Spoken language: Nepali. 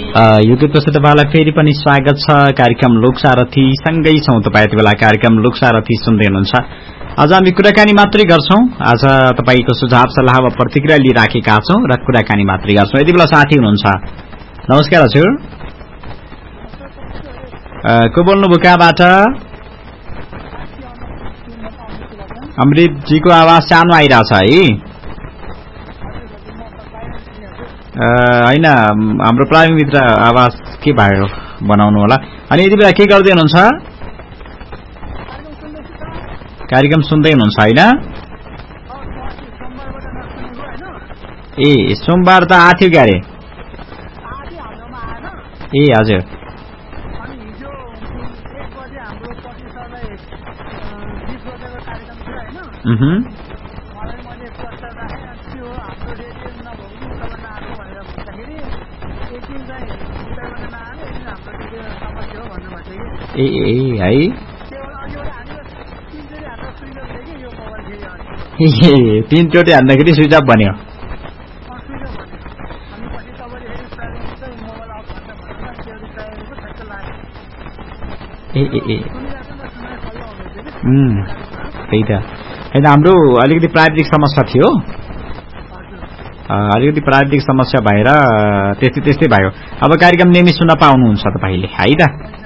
यो गीतपछि तपाईँलाई फेरि पनि स्वागत छ कार्यक्रम लोकसारथी सँगै छौं तपाईँ यति बेला कार्यक्रम लोकसारथी सुन्दै हुनुहुन्छ। आज हामी कुराकानी मात्रै गर्छौं। आज तपाईको सुझाव सल्लाह वा प्रतिक्रिया लिइराखेका छौं र कुराकानी मात्रै गर्छौं। यति बेला साथी हुनुहुन्छ। नमस्कार हजुर, को बोल्नुभयो कहाँबाट? अमृतजीको आवाज सानो आइरहेछ है। हैन, हाम्रो प्राविधिक मित्र आवाज के भयो बनाउनु होला। अनि यति बेला के गर्दै हुनुहुन्छ? कार्यक्रम सुन्दै हुनुहुन्छ हैन? ए सोमबार त आथ्यो क्यारे? ए हजुर। ए है, तीनचोटि हान्दाखेरि स्विच अफ भन्यो। त्यही त होइन, हाम्रो अलिकति प्राविधिक समस्या थियो। अलिकति प्राविधिक समस्या भएर त्यस्तै भयो। अब कार्यक्रम नियमित सुन्न पाउनुहुन्छ तपाईँले है त।